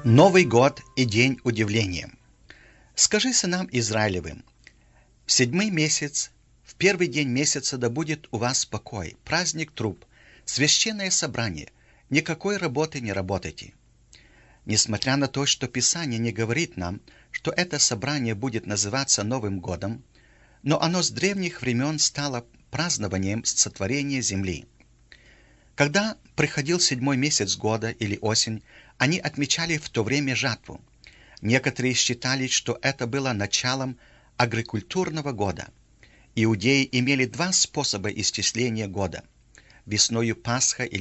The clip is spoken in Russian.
Новый год и день удивления. Скажи сынам Израилевым: в 7-й месяц, в первый день месяца да будет у вас покой, праздник труб, священное собрание, никакой работы не работайте. Несмотря на то, что Писание не говорит нам, что это собрание будет называться Новым годом, но оно с древних времен стало празднованием сотворения земли. Когда приходил 7-й месяц года или осень, они отмечали в то время жатву. Некоторые считали, что это было началом агрокультурного года. Иудеи имели два способа исчисления года: весною Пасха или